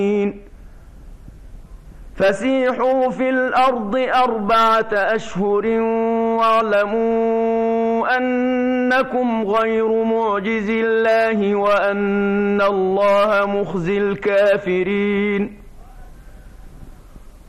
فسيحوا في الأرض 4 أشهر واعلموا أنكم غير معجز الله وأن الله مخزي الكافرين.